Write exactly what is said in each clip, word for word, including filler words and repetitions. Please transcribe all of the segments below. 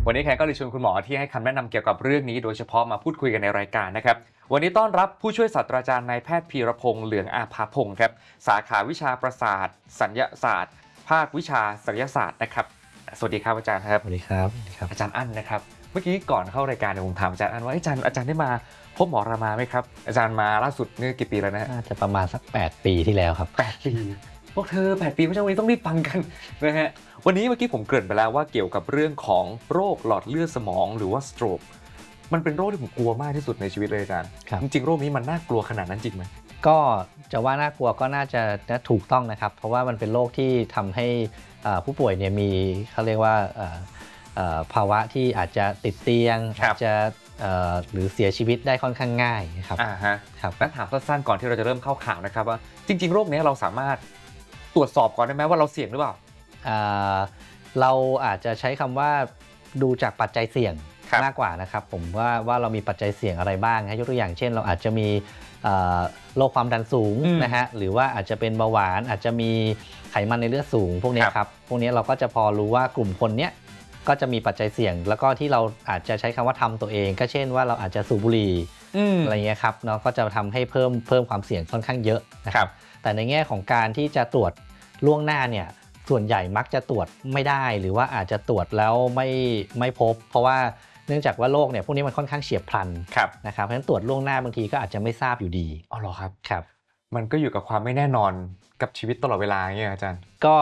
วันนี้แขกก็เลยชวนคุณหมอที่ให้คำแนะนำเกี่ยวกับเรื่องนี้โดยเฉพาะมาพูดคุยกันในรายการนะครับวันนี้ต้อนรับผู้ช่วยศาสตราจารย์นายแพทย์พีรพงษ์เหลืองอาภาพงศ์ครับสาขาวิชาประสาทสัญญาศาสตร์ภาควิชาศัลยศาสตร์นะครับสวัสดีครับอาจารย์ครับสวัสดีครับครับอาจารย์อั้นนะครับเมื่อกี้ก่อนเข้ารายการเนี่ยผมถามอาจารย์อั้นว่าอาจารย์อาจารย์ได้มาพบหมอรามาไหมครับอาจารย์มาล่าสุดนี่กี่ปีแล้วนะน่าจะประมาณสักแปดปีที่แล้วครับแปดปีพวกเธอแปดปีเพราะฉะนั้นวันนี้ต้องรีบฟังกันนะฮะวันนี้เมื่อกี้ผมเกริ่นไปแล้วว่าเกี่ยวกับเรื่องของโรคหลอดเลือดสมองหรือว่า stroke มันเป็นโรคที่ผมกลัวมากที่สุดในชีวิตเลยอาจารย์จริงๆโรคนี้มันน่ากลัวขนาดนั้นจริงไหมก็จะว่าน่ากลัวก็น่าจะถูกต้องนะครับเพราะว่ามันเป็นโรคที่ทำให้ผู้ป่วยเนี่ยมีเขาเรียกว่าภาวะที่อาจจะติดเตียงอาจจะหรือเสียชีวิตได้ค่อนข้างง่ายนะครับอ่าฮะครับงั้นถามสั้นๆก่อนที่เราจะเริ่มเข้าข่าวนะครับว่าจริงๆโรคนี้เราสามารถตรวจสอบก่อนได้ไหมว่าเราเสี่ยงหรือเปล่าเราอาจจะใช้คำว่าดูจากปัจจัยเสี่ยงมากกว่านะครับผมว่าว่าเรามีปัจจัยเสี่ยงอะไรบ้างนะยกตัวอย่างเช่นเราอาจจะมีโรคความดันสูงนะฮะหรือว่าอาจจะเป็นเบาหวานอาจจะมีไขมันในเลือดสูงพวกนี้ครับพวกนี้เราก็จะพอรู้ว่ากลุ่มคนเนี้ยก็จะมีปัจจัยเสี่ยงแล้วก็ที่เราอาจจะใช้คำว่าทำตัวเองก็เช่นว่าเราอาจจะสูบบุหรี่อะไรเงี้ยครับเนาะก็จะทำให้เพิ่มเพิ่มความเสี่ยงค่อนข้างเยอะนะครับแต่ในแง่ของการที่จะตรวจล่วงหน้าเนี่ยส่วนใหญ่มักจะตรวจไม่ได้หรือว่าอาจจะตรวจแล้วไม่ไม่พบเพราะว่าเนื่องจากว่าโรคเนี่ยพวกนี้มันค่อนข้างเฉียบพลันนะครับเพราะฉะนั้นตรวจล่วงหน้าบางทีก็อาจจะไม่ทราบอยู่ดีอ๋อเหรอครับครับมันก็อยู่กับความไม่แน่นอนกับชีวิตตลอดเวลาเงี้ยอาจารย์ก็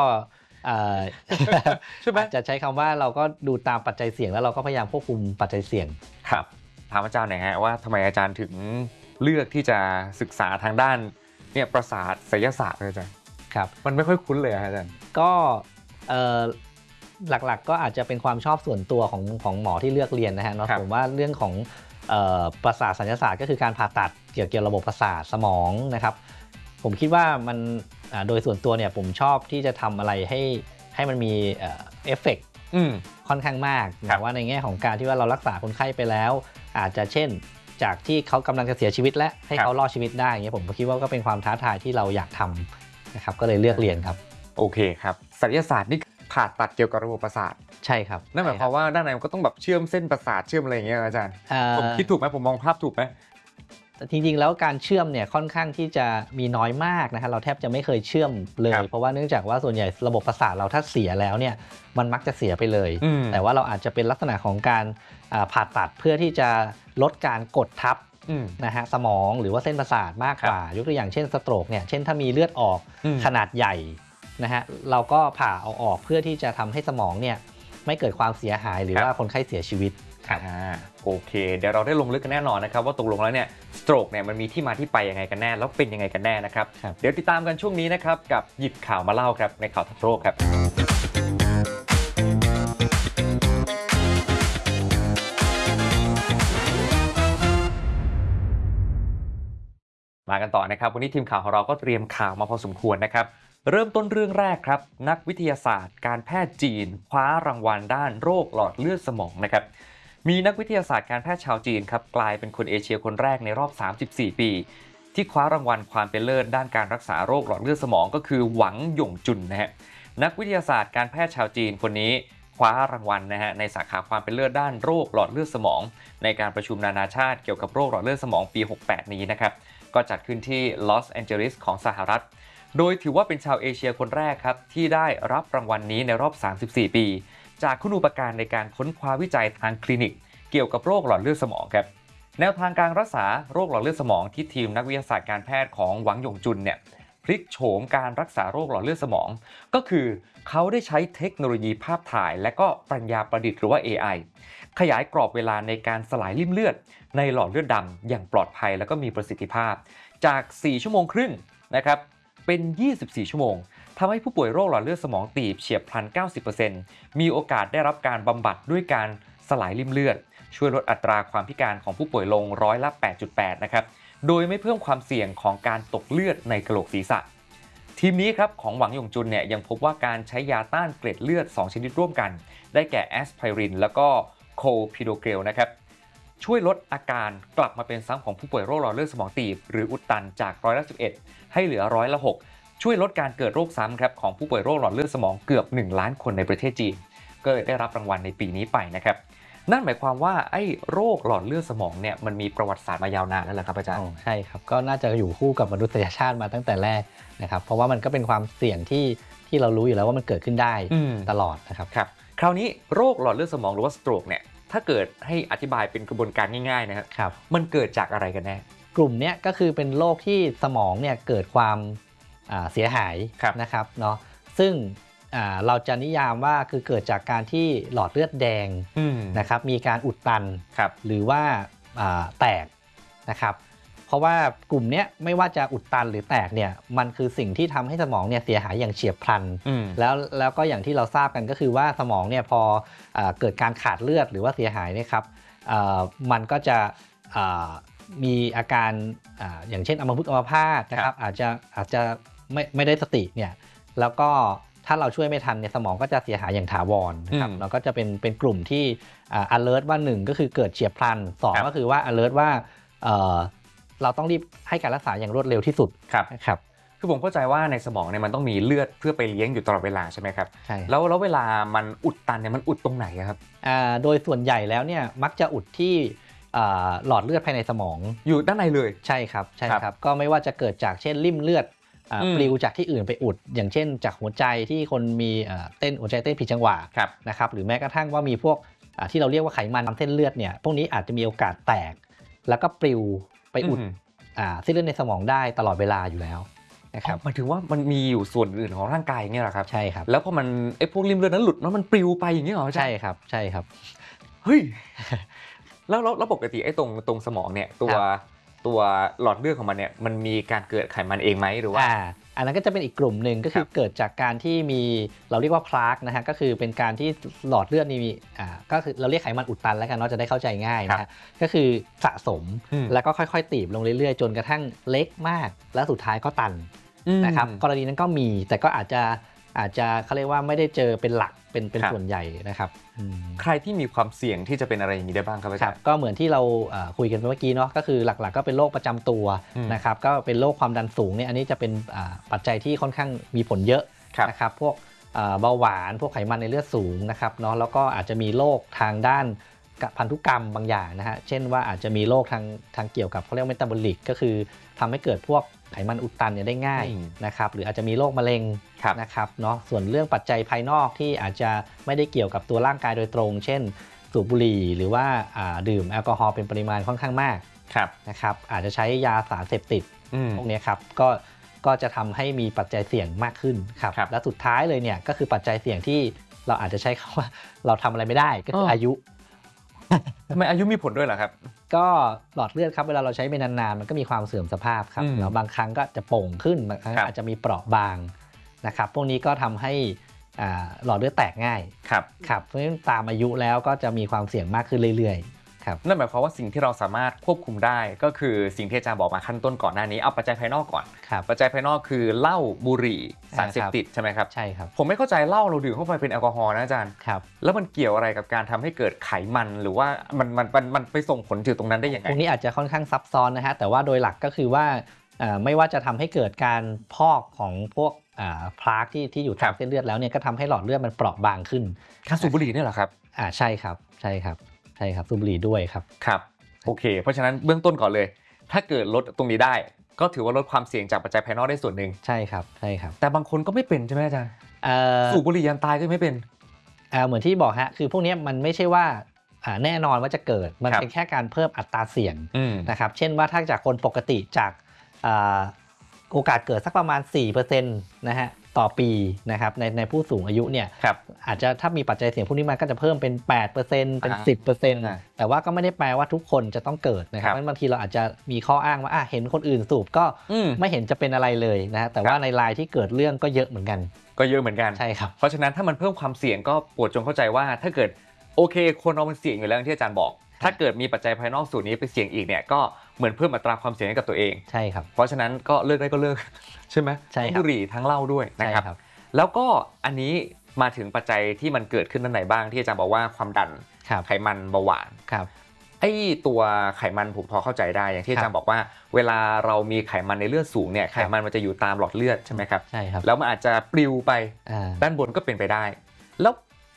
ใช่ไหมจะใช้คำว่าเราก็ดูตามปัจจัยเสี่ยงแล้วเราก็พยายามควบคุมปัจจัยเสี่ยงครับถามอาจารย์หน่อยฮะว่าทำไมอาจารย์ถึงเลือกที่จะศึกษาทางด้านเนี่ยประสาทศิลปศาสตร์เลยอาจารย์ครับมันไม่ค่อยคุ้นเลยอาจารย์ก็หลักๆก็อาจจะเป็นความชอบส่วนตัวของของหมอที่เลือกเรียนนะฮะเนาะผมว่าเรื่องของประสาทศัลยศาสตร์ก็คือการผ่าตัดเกี่ยวกับระบบประสาทสมองนะครับผมคิดว่ามันโดยส่วนตัวเนี่ยผมชอบที่จะทำอะไรให้ให้มันมีเอฟเฟกต์ค่อนข้างมากแต่ว่าในแง่ของการที่ว่าเรารักษาคนไข้ไปแล้วอาจจะเช่นจากที่เขากำลังจะเสียชีวิตและให้เขารอดชีวิตได้เงี้ยผมคิดว่าก็เป็นความท้าทายที่เราอยากทำนะครับก็เลยเลือกเรียนครับโอเคครับศัลยศาสตร์นี่ผ่าตัดเกี่ยวกับระบบประสาทใช่ครับนั่นหมายความว่าด้านในมันก็ต้องแบบเชื่อมเส้นประสาทเชื่อมอะไรอย่างเงี้ยอาจารย์ผมคิดถูกไหมผมมองภาพถูกไหมแต่จริงๆแล้วการเชื่อมเนี่ยค่อนข้างที่จะมีน้อยมากนะฮะเราแทบจะไม่เคยเชื่อมเลยเพราะว่าเนื่องจากว่าส่วนใหญ่ระบบประสาทเราถ้าเสียแล้วเนี่ยมันมักจะเสียไปเลยแต่ว่าเราอาจจะเป็นลักษณะของการผ่าตัดเพื่อที่จะลดการกดทับนะฮะสมองหรือว่าเส้นประสาทมากกว่ายกตัวอย่างเช่นสโตรกเนี่ยเช่นถ้ามีเลือดออกขนาดใหญ่นะฮะเราก็ผ่าเอาออกเพื่อที่จะทำให้สมองเนี่ยไม่เกิดความเสียหายหรือว่าคนไข้เสียชีวิตอ่าโอเคเดี๋ยวเราได้ลงลึกกันแน่นอนนะครับว่าตกลงแล้วเนี่ยสโตรกเนี่ยมันมีที่มาที่ไปยังไงกันแน่แล้วเป็นยังไงกันแน่นะครับเดี๋ยวติดตามกันช่วงนี้นะครับกับหยิบข่าวมาเล่าครับในข่าวทักโรคครับมากันต่อนะครับวันนี้ทีมข่าวของเราก็เตรียมข่าวมาพอสมควรนะครับเริ่มต้นเรื่องแรกครับนักวิทยาศาสตร์การแพทย์จีนคว้ารางวัลด้านโรคหลอดเลือดสมองนะครับมีนักวิทยาศาสตร์การแพทย์ชาวจีนครับกลายเป็นคนเอเชียคนแรกในรอบสามสิบสี่ปีที่คว้ารางวัลความเป็นเลิศด้านการรักษาโรคหลอดเลือดสมองก็คือหวังหยงจุนนะฮะนักวิทยาศาสตร์การแพทย์ชาวจีนคนนี้คว้ารางวัลนะฮะในสาขาความเป็นเลิศด้านโรคหลอดเลือดสมองในการประชุมนานาชาติเกี่ยวกับโรคหลอดเลือดสมองปีหกสิบแปดนี้นะครับก็จัดขึ้นที่ลอสแอนเจลิสของสหรัฐโดยถือว่าเป็นชาวเอเชียคนแรกครับที่ได้รับรางวัลนี้ในรอบสามสิบสี่ปีจากคุณูปการในการค้นคว้าวิจัยทางคลินิกเกี่ยวกับโรคหลอดเลือดสมองครับแนวทางการรักษาโรคหลอดเลือดสมองที่ทีมนักวิทยาศาสตร์การแพทย์ของหวังหยงจุนเนี่ยพลิกโฉมการรักษาโรคหลอดเลือดสมองก็คือเขาได้ใช้เทคโนโลยีภาพถ่ายและก็ปัญญาประดิษฐ์หรือว่า เอ ไอ ขยายกรอบเวลาในการสลายริ่มเลือดในหลอดเลือดดำอย่างปลอดภัยและก็มีประสิทธิภาพจากสี่ชั่วโมงครึ่งนะครับเป็นยี่สิบสี่ชั่วโมงทำให้ผู้ป่วยโรคหลอดเลือดสมองตีบเฉียบพลัน เก้าสิบเปอร์เซ็นต์ มีโอกาสได้รับการบำบัดด้วยการสลายริ่มเลือดช่วยลดอัตราความพิการของผู้ป่วยลงร้อยละ แปดจุดแปด นะครับโดยไม่เพิ่มความเสี่ยงของการตกเลือดในกะโหลกศีรษะทีมนี้ครับของหวังหยงจุนเนี่ยยังพบว่าการใช้ยาต้านเกล็ดเลือดสองชนิดร่วมกันได้แก่แอสไพรินแล้วก็โคพิโดเกลนะครับช่วยลดอาการกลับมาเป็นซ้ำของผู้ป่วยโรคหลอดเลือดสมองตีบหรืออุดตันจากร้อยละสิบเอ็ดให้เหลือร้อยละหกช่วยลดการเกิดโรคซ้ำครับของผู้ป่วยโรคหลอดเลือดสมองเกือบหนึ่งล้านคนในประเทศจีนก็ได้รับรางวัลในปีนี้ไปนะครับนั่นหมายความว่าไอ้โรคหลอดเลือดสมองเนี่ยมันมีประวัติศาสตร์มายาวนานแล้วแหละครับอาจารย์ใช่ครับก็น่าจะอยู่คู่กับมนุษยชาติมาตั้งแต่แรกนะครับเพราะว่ามันก็เป็นความเสี่ยงที่ที่เรารู้อยู่แล้วว่ามันเกิดขึ้นได้ตลอดนะครับครับคราวนี้โรคหลอดเลือดสมองหรือว่าสโตรกเนี่ยถ้าเกิดให้อธิบายเป็นกระบวนการง่ายๆนะครับมันเกิดจากอะไรกันแน่กลุ่มนี้ก็คือเป็นโรคที่สมองเนี่ยเกิดความเสียหายนะครับเนาะซึ่งเราจะนิยามว่าคือเกิดจากการที่หลอดเลือดแดงนะครับมีการอุดตันหรือว่าแตกนะครับเพราะว่ากลุ่มนี้ไม่ว่าจะอุดตันหรือแตกเนี่ยมันคือสิ่งที่ทำให้สมองเนี่ยเสียหายอย่างเฉียบพลันแล้วแล้วก็อย่างที่เราทราบกันก็คือว่าสมองเนี่ยพอเกิดการขาดเลือดหรือว่าเสียหายเนี่ยครับมันก็จะมีอาการอย่างเช่นอัมพฤกษ์อัมพาตนะครับอาจจะอาจจะไม่ไม่ได้สติเนี่ยแล้วก็ถ้าเราช่วยไม่ทันเนี่ยสมองก็จะเสียหายอย่างถาวรนะครับเราก็จะเป็นเป็นกลุ่มที่ alert ว่าหนึ่งก็คือเกิดเฉียบพลันสองก็คือว่า alert ว่าเราต้องรีบให้การรักษาอย่างรวดเร็วที่สุดครับคือผมเข้าใจว่าในสมองเนี่ยมันต้องมีเลือดเพื่อไปเลี้ยงอยู่ตลอดเวลาใช่ไหมครับใช่แล้วแล้วเวลามันอุดตันเนี่ยมันอุดตรงไหนครับโดยส่วนใหญ่แล้วเนี่ยมักจะอุดที่หลอดเลือดภายในสมองอยู่ด้านในเลยใช่ครับใช่ครับก็ไม่ว่าจะเกิดจากเช่นริ่มเลือดปลิวจากที่อื่นไปอุดอย่างเช่นจากหัวใจที่คนมีเต้นหัวใจเต้นผิดจังหวะนะครับหรือแม้กระทั่งว่ามีพวกที่เราเรียกว่าไขมันตามเส้นเลือดเนี่ยพวกนี้อาจจะมีโอกาสแตกแล้วก็ปลิวไปอุดเส้นเลือดในสมองได้ตลอดเวลาอยู่แล้วนะครับหมายถึงว่ามันมีอยู่ส่วนอื่นของร่างกายอย่างเงี้ยหรอครับใช่ครับแล้วพอมันไอ้พวกริ่มเลือดนั้นหลุดแล้วมันปลิวไปอย่างเงี้ยหรอใช่ครับใช่ครับเฮ้ยแล้วแล้วปกติไอ้ตรงตรงสมองเนี่ยตัวตัวหลอดเลือดของมันเนี่ยมันมีการเกิดไขมันเองไหมหรือว่าอันนั้นก็จะเป็นอีกกลุ่มหนึ่งก็คือเกิดจากการที่มีเราเรียกว่าพลากนะฮะก็คือเป็นการที่หลอดเลือดนี่มีอ่าก็คือเราเรียกไขมันอุดตันแล้วกันเนาะจะได้เข้าใจง่ายนะฮะก็คือสะสมแล้วก็ค่อยๆตีบลงเรื่อยๆจนกระทั่งเล็กมากแล้วสุดท้ายก็ตันนะครับกรณีนั้นก็มีแต่ก็อาจจะอาจจะเขาเรียกว่าไม่ได้เจอเป็นหลักเป็นเป็นส่วนใหญ่นะครับใครที่มีความเสี่ยงที่จะเป็นอะไรอย่างนี้ได้บ้างครับอาจารย์ก็เหมือนที่เราคุยกันเมื่อกี้เนาะก็คือหลักๆก็เป็นโรคประจำตัวนะครับก็เป็นโรคความดันสูงเนี่ยอันนี้จะเป็นปัจจัยที่ค่อนข้างมีผลเยอะนะครับพวกเบาหวานพวกไขมันในเลือดสูงนะครับเนาะแล้วก็อาจจะมีโรคทางด้านพันธุกรรมบางอย่างนะฮะเช่นว่าอาจจะมีโรคทางทางเกี่ยวกับเขาเรียกเมตาบอลิกก็คือทำให้เกิดพวกไขมันอุดตันเนี่ยได้ง่ายนะครับหรืออาจจะมีโรคมะเร็งนะครับเนาะส่วนเรื่องปัจจัยภายนอกที่อาจจะไม่ได้เกี่ยวกับตัวร่างกายโดยตรงเช่นสูบบุหรี่หรือว่าดื่มแอลกอฮอล์เป็นปริมาณค่อนข้างมากนะครับอาจจะใช้ยาสารเสพติดพวกนี้ครับก็ก็จะทำให้มีปัจจัยเสี่ยงมากขึ้นครับและสุดท้ายเลยเนี่ยก็คือปัจจัยเสี่ยงที่เราอาจจะใช้คำว่าเราทำอะไรไม่ได้ก็คืออายุทำไมอายุมีผลด้วยเหรอครับก็หลอดเลือดครับเวลาเราใช้ไปนานๆมันก็มีความเสื่อมสภาพครับแล้วบางครั้งก็จะโป่งขึ้นบางครั้งอาจจะมีเปราะบางนะครับพวกนี้ก็ทำให้หลอดเลือดแตกง่ายครับครับเพราะฉะนั้นตามอายุแล้วก็จะมีความเสี่ยงมากขึ้นเรื่อยๆครับนั่นหมายความว่าสิ่งที่เราสามารถควบคุมได้ก็คือสิ่งที่อาจารย์บอกมาขั้นต้นก่อนหน้านี้เอาปัจจัยภายนอกก่อนปัจจัยภายนอกคือเหล้าบุหรี่สารเสพติดใช่ไหมครับใช่ครับผมไม่เข้าใจเหล้าเราดื่มเข้าไปเป็นแอลกอฮอล์นะอาจารย์ครับแล้วมันเกี่ยวอะไรกับการทำให้เกิดไขมันหรือว่ามันมันมันมันไปส่งผลถึงตรงนั้นได้ยังไงตรงนี้อาจจะค่อนข้างซับซ้อนนะฮะแต่ว่าโดยหลักก็คือว่าไม่ว่าจะทำให้เกิดการพอกของพวกพลากที่ที่อยู่ตามเส้นเลือดแล้วเนี่ยก็ทำให้หลอดเลือดมันเปราะบางขึ้นการสูบบุหรี่เนี่ยเหรอครับอ่าใช่ครับใช่ครับใช่ครับสูบบุหรี่ด้วยครับครับโอเคเพราะฉะนั้นเบื้องต้นก่อนเลยถ้าเกิดลดตรงนี้ได้ก็ถือว่าลดความเสี่ยงจากปัจจัยภายนอกได้ส่วนหนึ่งใช่ครับใช่ครับแต่บางคนก็ไม่เป็นใช่ไหมอาจารย์สูบบุหรี่ยันตายก็ไม่เป็นเหมือนที่บอกฮะคือพวกนี้มันไม่ใช่ว่าแน่นอนว่าจะเกิดมันเป็นแค่การเพิ่มอัตราเสี่ยงนะครับเช่นว่าถ้าจากคนปกติจากโอกาสเกิดสักประมาณ สี่เปอร์เซ็นต์ นะฮะต่อปีนะครับในในผู้สูงอายุเนี่ยอาจจะถ้ามีปัจจัยเสี่ยงพวกนี้มันก็จะเพิ่มเป็น แปดเปอร์เซ็นต์ เป็น สิบเปอร์เซ็นต์ แต่ว่าก็ไม่ได้แปลว่าทุกคนจะต้องเกิดนะครับบางทีเราอาจจะมีข้ออ้างว่าเห็นคนอื่นสูบก็ไม่เห็นจะเป็นอะไรเลยนะแต่ว่าในรายที่เกิดเรื่องก็เยอะเหมือนกันก็เยอะเหมือนกันใช่ครับเพราะฉะนั้นถ้ามันเพิ่มความเสี่ยงก็โปรดจงเข้าใจว่าถ้าเกิดโอเคคนเรามันเสี่ยงอยู่แล้วที่อาจารย์บอกถ้าเกิดมีปัจจัยภายนอกส่วนนี้ไปเสี่ยงอีกเนี่ยก็เหมือนเพิ่มอัตราความเสี่ยงให้กับตัวเองใช่ครับเพราะฉะนั้นก็เลิกได้ก็เลิกใช่ไหมใช่ครับบุหรี่ทั้งเหล้าด้วยนะครับแล้วก็อันนี้มาถึงปัจจัยที่มันเกิดขึ้นด้านไหนบ้างที่อาจารย์บอกว่าความดันไขมันเบาหวานไอ้ตัวไขมันผมพอเข้าใจได้อย่างที่อาจารย์บอกว่าเวลาเรามีไขมันในเลือดสูงเนี่ยไขมันมันจะอยู่ตามหลอดเลือดใช่ไหมครับใช่ครับแล้วมันอาจจะปลิวไปด้านบนก็เป็นไปได้แล้ว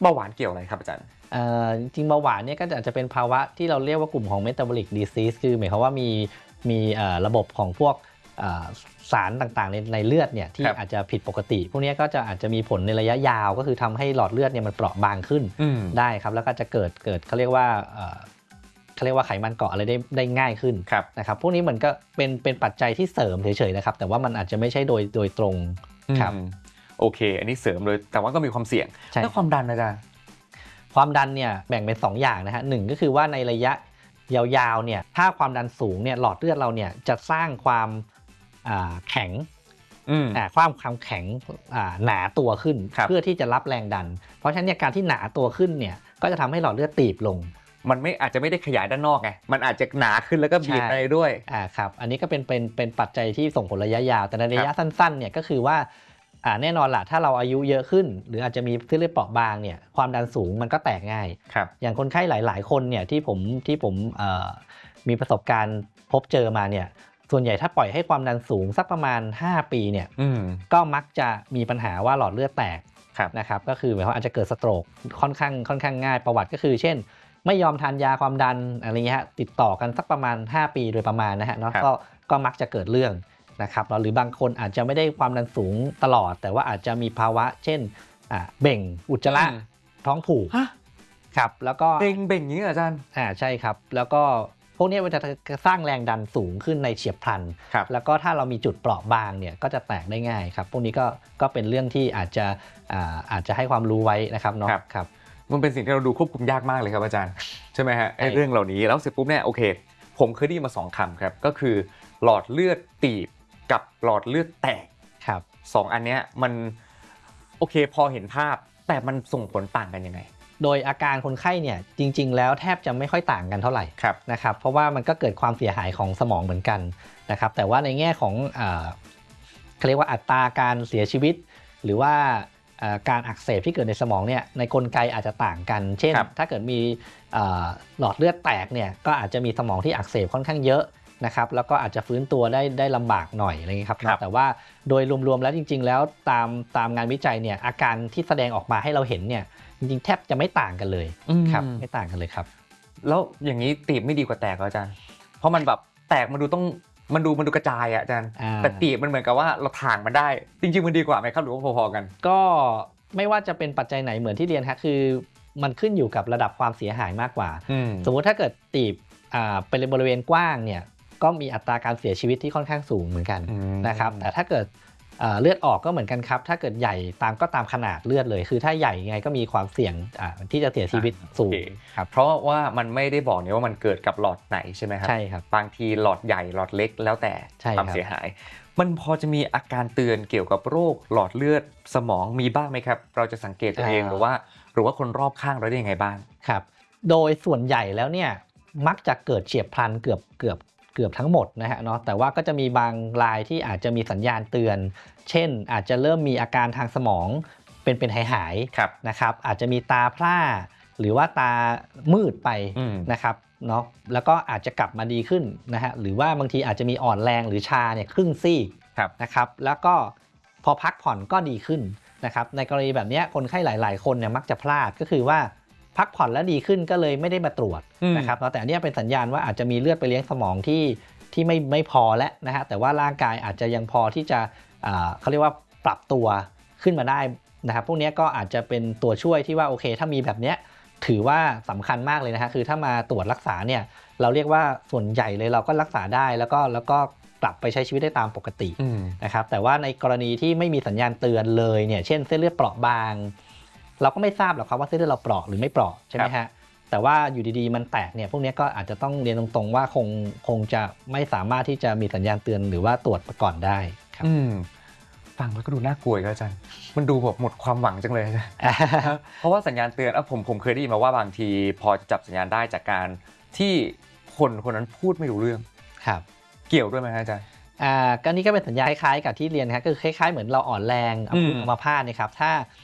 เบาหวานเกี่ยวอะไรครับอาจารย์เอ่อจริงๆเบาหวานเนี่ยก็อาจจะเป็นภาวะที่เราเรียกว่ากลุ่มของ metabolic disease คือหมายความว่ามีมีเอ่อระบบของพวกเอ่อสารต่างๆในในเลือดเนี่ยที่อาจจะผิดปกติพวกนี้ก็จะอาจจะมีผลในระยะยาวก็คือทำให้หลอดเลือดเนี่ยมันเปราะบางขึ้นได้ครับแล้วก็จะเกิดเกิดเขาเรียกว่าเอ่อเขาเรียกว่าไขมันเกาะอะไรได้ได้ง่ายขึ้นนะครับพวกนี้เหมือนก็เป็นเป็นปัจจัยที่เสริมเฉยๆนะครับแต่ว่ามันอาจจะไม่ใช่โดยโดยตรงครับโอเคอันนี้เสริมเลยแต่ว่าก็มีความเสี่ยงแล้วความดันอาจารย์ความดันเนี่ยแบ่งเป็นสองอย่างนะฮะหนึ่งก็คือว่าในระยะยาวๆเนี่ยถ้าความดันสูงเนี่ยหลอดเลือดเราเนี่ยจะสร้างความแข็งความความแข็งหนาตัวขึ้นเพื่อที่จะรับแรงดันเพราะฉะนั้นการที่หนาตัวขึ้นเนี่ยก็จะทำให้หลอดเลือดตีบลงมันไม่อาจจะไม่ได้ขยายด้านนอกไงมันอาจจะหนาขึ้นแล้วก็บีบอะไรด้วยอ่าครับอันนี้ก็เป็นเป็นเป็นปัจจัยที่ส่งผลระยะยาวแต่ในระยะสั้นๆเนี่ยก็คือว่าอ่าแน่นอนล่ะถ้าเราอายุเยอะขึ้นหรืออาจจะมีเส้นเลือดเปราะบางเนี่ยความดันสูงมันก็แตกง่ายอย่างคนไข้หลายๆคนเนี่ยที่ผมที่ผมเอ่อมีประสบการณ์พบเจอมาเนี่ยส่วนใหญ่ถ้าปล่อยให้ความดันสูงสักประมาณห้าปีเนี่ยก็มักจะมีปัญหาว่าหลอดเลือดแตกนะครับก็คือหมายความอาจจะเกิดสโตรกค่อนข้างค่อนข้างง่ายประวัติก็คือเช่นไม่ยอมทานยาความดันอะไรเงี้ยฮะติดต่อกันสักประมาณห้าปีโดยประมาณนะฮะเนาะก็ก็มักจะเกิดเรื่องนะครับหรือบางคนอาจจะไม่ได้ความดันสูงตลอดแต่ว่าอาจจะมีภาวะเช่นอ่าเบ่งอุจจาระท้องผูกครับแล้วก็เบ่งเบ่งอย่างนี้อาจารย์อ่าใช่ครับแล้วก็พวกนี้มันจะสร้างแรงดันสูงขึ้นในเฉียบพลันแล้วก็ถ้าเรามีจุดเปราะบางเนี่ยก็จะแตกได้ง่ายครับพวกนี้ก็ก็เป็นเรื่องที่อาจจะอ่าอาจจะให้ความรู้ไว้นะครับเนาะครับมันเป็นสิ่งที่เราดูควบคุมยากมากเลยครับอาจารย์ใช่ไหมฮะไอ้เรื่องเหล่านี้แล้วเสร็จปุ๊บเนี่ยโอเคผมเคยได้ยินมาสองคำครับก็คือหลอดเลือดตีบกับหลอดเลือดแตกครับสองอันเนี้ยมันโอเคพอเห็นภาพแต่มันส่งผลต่างกันยังไงโดยอาการคนไข้เนี่ยจริงๆแล้วแทบจะไม่ค่อยต่างกันเท่าไหร่นะครับเพราะว่ามันก็เกิดความเสียหายของสมองเหมือนกันนะครับแต่ว่าในแง่ของเขาเรียกว่าอัตราการเสียชีวิตหรือว่าการอักเสบที่เกิดในสมองเนี่ยในกลไกอาจจะต่างกันเช่นถ้าเกิดมีหลอดเลือดแตกเนี่ยก็อาจจะมีสมองที่อักเสบค่อนข้างเยอะนะครับแล้วก็อาจจะฟื้นตัวได้ได้ลำบากหน่อยอะไรเงี้ยครับแต่ว่าโดยรวมๆแล้วจริงๆแล้วตามตามงานวิจัยเนี่ยอาการที่แสดงออกมาให้เราเห็นเนี่ยจริงๆแทบจะไม่ต่างกันเลยครับไม่ต่างกันเลยครับแล้วอย่างนี้ตีบไม่ดีกว่าแตกอาจารย์เพราะมันแบบแตกมันดูต้องมันดูมันดูกระจายอ่ะอาจารย์แต่ตีบมันเหมือนกับว่าเราถ่างมันได้จริงๆมันดีกว่าไหมครับหรือว่าพอๆกันก็ไม่ว่าจะเป็นปัจจัยไหนเหมือนที่เรียนครับคือมันขึ้นอยู่กับระดับความเสียหายมากกว่าสมมุติถ้าเกิดตีบเป็นบริเวณกว้างเนี่ยก็มีอัตราการเสียชีวิตที่ค่อนข้างสูงเหมือนกันนะครับแต่ถ้าเกิดเลือดออกก็เหมือนกันครับถ้าเกิดใหญ่ตามก็ตามขนาดเลือดเลยคือถ้าใหญ่ไงก็มีความเสี่ยงที่จะเสียชีวิตสูงครับเพราะว่ามันไม่ได้บอกเนี่ยว่ามันเกิดกับหลอดไหนใช่ไหมครับใช่ครับบางทีหลอดใหญ่หลอดเล็กแล้วแต่ความเสียหายมันพอจะมีอาการเตือนเกี่ยวกับโรคหลอดเลือดสมองมีบ้างไหมครับเราจะสังเกตตัวเองหรือว่าหรือว่าคนรอบข้างเราได้ยังไงบ้างครับโดยส่วนใหญ่แล้วเนี่ยมักจะเกิดเฉียบพลันเกือบเกือบเกือบทั้งหมดนะฮะเนาะแต่ว่าก็จะมีบางรายที่อาจจะมีสัญญาณเตือนเช่นอาจจะเริ่มมีอาการทางสมองเป็นเป็นหายหายนะครับอาจจะมีตาพร่าหรือว่าตามืดไปนะครับเนาะแล้วก็อาจจะกลับมาดีขึ้นนะฮะหรือว่าบางทีอาจจะมีอ่อนแรงหรือชาเนี่ยครึ่งซีกนะครับแล้วก็พอพักผ่อนก็ดีขึ้นนะครับในกรณีแบบนี้คนไข้หลายๆคนเนี่ยมักจะพลาดก็คือว่าพักผ่อนแล้วดีขึ้นก็เลยไม่ได้มาตรวจนะครับแต่อันนี้เป็นสัญญาณว่าอาจจะมีเลือดไปเลี้ยงสมองที่ที่ไม่ไม่พอแล้วนะฮะแต่ว่าร่างกายอาจจะยังพอที่จะเขาเรียกว่าปรับตัวขึ้นมาได้นะครับพวกนี้ก็อาจจะเป็นตัวช่วยที่ว่าโอเคถ้ามีแบบนี้ถือว่าสำคัญมากเลยนะฮะคือถ้ามาตรวจรักษาเนี่ยเราเรียกว่าส่วนใหญ่เลยเราก็รักษาได้แล้วก็แล้วก็กลับไปใช้ชีวิตได้ตามปกตินะครับแต่ว่าในกรณีที่ไม่มีสัญญาณเตือนเลยเนี่ยเช่นเส้นเลือดเปราะบางเราก็ไม่ทราบหรอกครับว่าเส้นเลือดเราเปราะหรือไม่เปราะใช่ไหมฮะแต่ว่าอยู่ดีๆมันแตกเนี่ยพวกนี้ก็อาจจะต้องเรียนตรงๆว่าคงคงจะไม่สามารถที่จะมีสัญญาณเตือนหรือว่าตรวจก่อนได้ครับฟังแล้วก็ดูน่ากลัวอาจารย์มันดูแบบหมดความหวังจังเลยนะเพราะว่าสัญญาณเตือนอ่ะผมผมเคยได้ยินมาว่าบางทีพอจะจับสัญญาณได้จากการที่คนคนนั้นพูดไม่รู้เรื่องครับเกี่ยวด้วยไหมอาจารย์อ่าก็นี่ก็เป็นสัญญาณคล้ายๆกับที่เรียนครับคือคล้ายๆเหมือนเราอ่อนแรงอัมพาตนะครับถ้า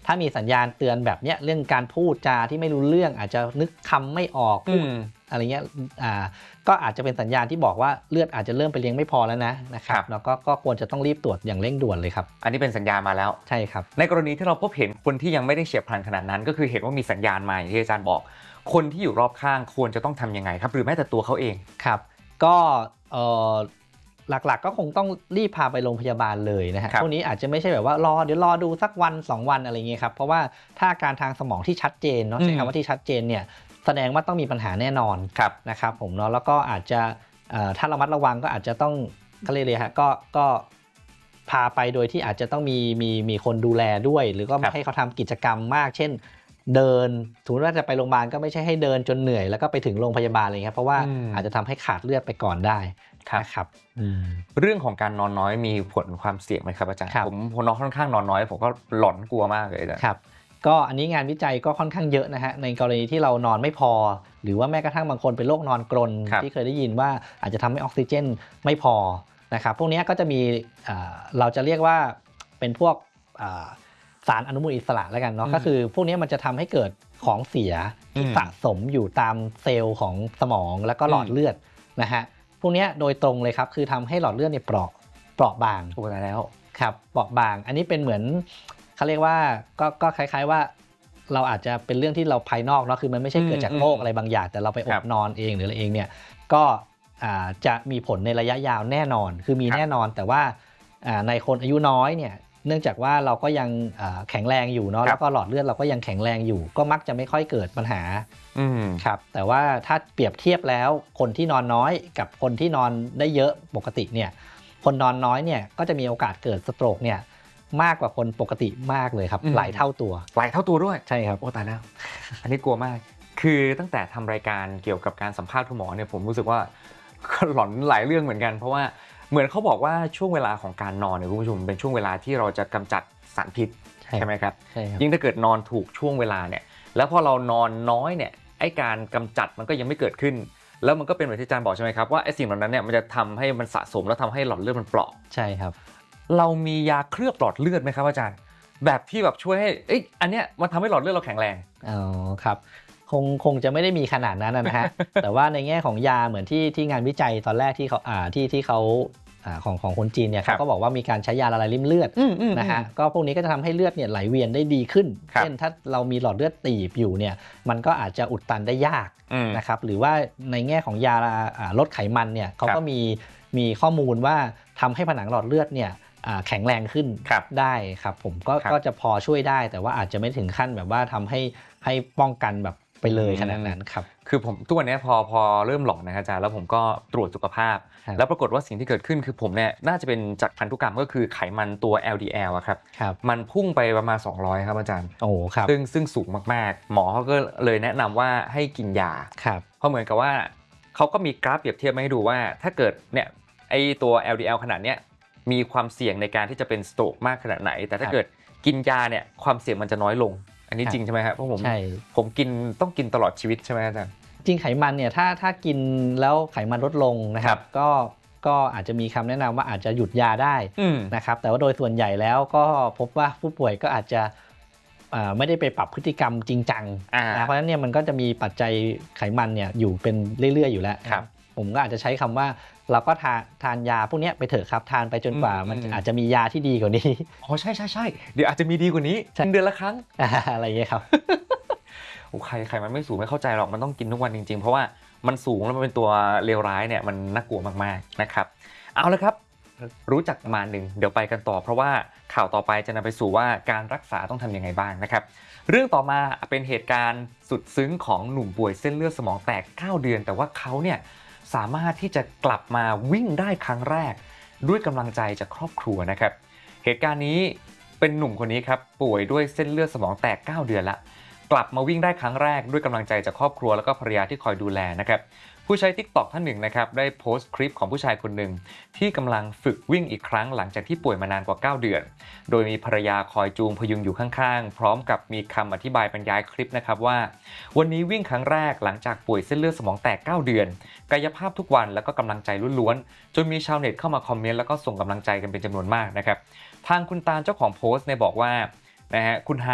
ถ้ามีสัญญาณเตือนแบบเนี้ยเรื่องการพูดจาที่ไม่รู้เรื่องอาจจะนึกคำไม่ออกพูดอะไรเงี้ยอ่าก็อาจจะเป็นสัญญาณที่บอกว่าเลือดอาจจะเริ่มไปเลี้ยงไม่พอแล้วนะนะครับแล้วก็ก็ควรจะต้องรีบตรวจอย่างเร่งด่วนเลยครับอันนี้เป็นสัญญาณมาแล้วใช่ครับในกรณีที่เราพบเห็นคนที่ยังไม่ได้เฉียบพลันขนาดนั้นก็คือเห็นว่ามีสัญญาณมาอย่างที่อาจารย์บอกคนที่อยู่รอบข้างควรจะต้องทำยังไงครับหรือแม้แต่ตัวเขาเองครับก็เอ่อหลักๆก็คงต้องรีบพาไปโรงพยาบาลเลยนะฮะพวกนี้อาจจะไม่ใช่แบบว่ารอเดี๋ยวรอดูสักวันสองวันอะไรเงี้ยครับเพราะว่าถ้าอาการทางสมองที่ชัดเจนเนาะใช้คำว่าที่ชัดเจนเนี่ยแสดงว่าต้องมีปัญหาแน่นอนนะครับผมเนาะแล้วก็อาจจะถ้าระมัดระวังก็อาจจะต้องเขาเรียกเลยฮะก็ก็พาไปโดยที่อาจจะต้องมีมีมีคนดูแลด้วยหรือก็ไม่ให้เขาทำกิจกรรมมากเช่นเดินสมมติว่าจะไปโรงพยาบาลก็ไม่ใช่ให้เดินจนเหนื่อยแล้วก็ไปถึงโรงพยาบาลเลยครับเพราะว่าอาจจะทำให้ขาดเลือดไปก่อนได้นะครับเรื่องของการนอนน้อยมีผลความเสี่ยงไหมครับอาจารย์ผมผมนอนค่อนข้างนอนน้อยผมก็หลอนกลัวมากเลยครับก็อันนี้งานวิจัยก็ค่อนข้างเยอะนะฮะในกรณีที่เรานอนไม่พอหรือว่าแม้กระทั่งบางคนเป็นโรคนอนกรนที่เคยได้ยินว่าอาจจะทำให้ออกซิเจนไม่พอนะครับพวกนี้ก็จะมีเราจะเรียกว่าเป็นพวกสารอนุมูลอิสระแล้วกันเนาะก็คือพวกนี้มันจะทำให้เกิดของเสียที่สะสมอยู่ตามเซลล์ของสมองแล้วก็หลอดเลือดนะฮะพวกนี้โดยตรงเลยครับคือทำให้หลอดเลือดเนี่ยเปราะเปราะบางถูกแล้วครับเปราะบางอันนี้เป็นเหมือนเขาเรียกว่าก็ก็คล้ายๆว่าเราอาจจะเป็นเรื่องที่เราภายนอกเนาะคือมันไม่ใช่เกิดจากโรคอะไรบางอย่างแต่เราไปอดนอนเองหรืออะไรเองเนี่ยก็จะมีผลในระยะยาวแน่นอนคือมีแน่นอนแต่ว่าในคนอายุน้อยเนี่ยเนื่องจากว่าเราก็ยังแข็งแรงอยู่เนาะแล้วก็หลอดเลือดเราก็ยังแข็งแรงอยู่ก็มักจะไม่ค่อยเกิดปัญหาครับแต่ว่าถ้าเปรียบเทียบแล้วคนที่นอนน้อยกับคนที่นอนได้เยอะปกติเนี่ยคนนอนน้อยเนี่ยก็จะมีโอกาสเกิดสโตรกเนี่ยมากกว่าคนปกติมากเลยครับหลายเท่าตัวหลายเท่าตัวด้วยใช่ครับโอ้ตายแล้วอันนี้กลัวมากคือตั้งแต่ทำรายการเกี่ยวกับการสัมภาษณ์คุณหมอเนี่ยผมรู้สึกว่าหลอนหลายเรื่องเหมือนกันเพราะว่าเหมือนเขาบอกว่าช่วงเวลาของการนอนเนี่ยคุณผู้ชมเป็นช่วงเวลาที่เราจะกำจัดสารพิษใช่ไหมครับยิ่งถ้าเกิดนอนถูกช่วงเวลาเนี่ยแล้วพอเรานอนน้อยเนี่ยไอ้การกำจัดมันก็ยังไม่เกิดขึ้นแล้วมันก็เป็นเหมือนที่อาจารย์บอกใช่ไหมครับว่าไอ้สิ่งเหล่านั้นเนี่ยมันจะทำให้มันสะสมแล้วทำให้หลอดเลือดมันเปราะใช่ครับเรามียาเคลือบหลอดเลือดไหมครับอาจารย์แบบที่แบบช่วยให้เอ้ยอันเนี้ยมันทำให้หลอดเลือดเราแข็งแรงอ๋อครับคงคงจะไม่ได้มีขนาดนั้นนะฮะ แต่ว่าในแง่ของยาเหมือนที่ที่งานวิจัยตอนแรกที่เขาอ่าที่ที่เขาอ่าของของคนจีนเนี่ยเขาก็บอกว่ามีการใช้ยาละลายริ่มเลือดนะฮะก็พวกนี้ก็จะทำให้เลือดเนี่ยไหลเวียนได้ดีขึ้นเช่นถ้าเรามีหลอดเลือดตีบอยู่เนี่ยมันก็อาจจะอุดตันได้ยากนะครับหรือว่าในแง่ของยาลดไขมันเนี่ยเขาก็มีมีข้อมูลว่าทำให้ผนังหลอดเลือดเนี่ยแข็งแรงขึ้นได้ครับผมก็ก็จะพอช่วยได้แต่ว่าอาจจะไม่ถึงขั้นแบบว่าทำให้ให้ป้องกันแบบไปเลยขนาดนั้นครับคือผมทุกวันนี้พอพอเริ่มหลอนนะครับอาจารย์แล้วผมก็ตรวจสุขภาพแล้วปรากฏว่าสิ่งที่เกิดขึ้นคือผมเนี่ยน่าจะเป็นจากพันธุกรรมก็คือไขมันตัว แอล ดี แอล อะครับมันพุ่งไปประมาณสองร้อยครับอาจารย์โอ้ครับซึ่งซึ่งสูงมากๆหมอเขาก็เลยแนะนำว่าให้กินยาครับเพราะเหมือนกับว่าเขาก็มีกราฟเปรียบเทียบมาให้ดูว่าถ้าเกิดเนี่ยไอตัว แอล ดี แอล ขนาดเนี้ยมีความเสี่ยงในการที่จะเป็นสโตรกมากขนาดไหนแต่ถ้าเกิดกินยาเนี่ยความเสี่ยงมันจะน้อยลงอันนี้จริงใช่ไหมครับเพราะผมผมกินต้องกินตลอดชีวิตใช่ไหมอาจารย์จริงไขมันเนี่ยถ้าถ้ากินแล้วไขมันลดลงนะครับก็ก็อาจจะมีคำแนะนำว่าอาจจะหยุดยาได้นะครับแต่ว่าโดยส่วนใหญ่แล้วก็พบว่าผู้ป่วยก็อาจจะไม่ได้ไปปรับพฤติกรรมจริงจังนะเพราะฉะนั้นเนี่ยมันก็จะมีปัจจัยไขมันเนี่ยอยู่เป็นเรื่อยๆอยู่แล้วผมก็อาจจะใช้คำว่าเราก็ทานทานยาพวกนี้ไปเถอะครับทานไปจนกว่ามันอาจจะมียาที่ดีกว่านี้อ๋อใช่ใช่ใช่เดี๋ยวอาจจะมีดีกว่านี้เดือนละครั้งอะไรอย่างเงี้ยครับโอ้ใครใครมันไม่สูงไม่เข้าใจหรอกมันต้องกินทุกวันจริงๆเพราะว่ามันสูงแล้วมันเป็นตัวเลวร้ายเนี่ยมันน่ากลัวมากๆนะครับเอาละครับรู้จักประมาณหนึ่งเดี๋ยวไปกันต่อเพราะว่าข่าวต่อไปจะนำไปสู่ว่าการรักษาต้องทำยังไงบ้างนะครับเรื่องต่อมาเป็นเหตุการณ์สุดซึ้งของหนุ่มป่วยเส้นเลือดสมองแตกเก้าเดือนแต่ว่าเขาเนี่ยสามารถที่จะกลับมาวิ่งได้ครั้งแรกด้วยกำลังใจจากครอบครัวนะครับเหตุการณ์นี้เป็นหนุ่มคนนี้ครับป่วยด้วยเส้นเลือดสมองแตกเก้าเดือนละกลับมาวิ่งได้ครั้งแรกด้วยกำลังใจจากครอบครัวแล้วก็ภรรยาที่คอยดูแลนะครับผู้ใช้ ติ๊กต็อก ท่านหนึ่งนะครับได้โพสต์คลิปของผู้ชายคนหนึ่งที่กำลังฝึกวิ่งอีกครั้งหลังจากที่ป่วยมานานกว่าเก้าเดือนโดยมีภรรยาคอยจูงพยุงอยู่ข้างๆพร้อมกับมีคำอธิบายบรรยายคลิปนะครับว่าวันนี้วิ่งครั้งแรกหลังจากป่วยเส้นเลือดสมองแตกเก้าเดือนกายภาพทุกวันแล้วก็กำลังใจล้วนๆจนมีชาวเน็ตเข้ามาคอมเมนต์แล้วก็ส่งกำลังใจกันเป็นจำนวนมากนะครับทางคุณตาลเจ้าของโพสต์เนี่ยบอกว่านะฮะคุณฮาร์ด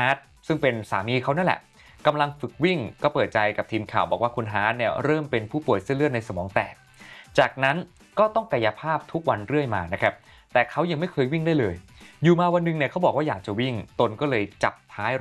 ซึ่งเป็นสามีเขานั่นแหละกำลังฝึกวิ่งก็เปิดใจกับทีมข่าวบอกว่าคุณฮาร์ทเนี่ยเริ่มเป็นผู้ป่วยเส้นเลือดในสมองแตกจากนั้นก็ต้องกายภาพทุกวันเรื่อยมานะครับแต่เขายังไม่เคยวิ่งได้เลยอยู่มาวันนึงเนี่ยเขาบอกว่าอยากจะวิ่งตนก็เลยจับท้าย